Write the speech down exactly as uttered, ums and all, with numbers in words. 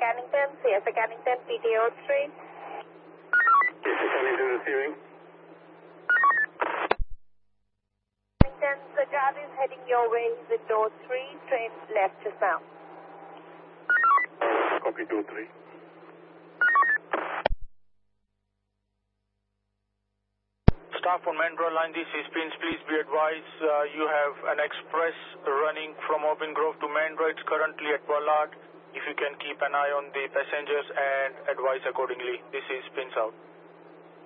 Cannington, C S A Cannington, P T O three. C S A Cannington receiving. Cannington, the guard is heading your way, the door three, train left just now. Copy two three. Staff on Mandra line, this is Prince. Please be advised, uh, you have an express running from Auburn Grove to Mandra. It's currently at Ballard. If you can keep an eye on the passengers and advise accordingly. This is Prince out.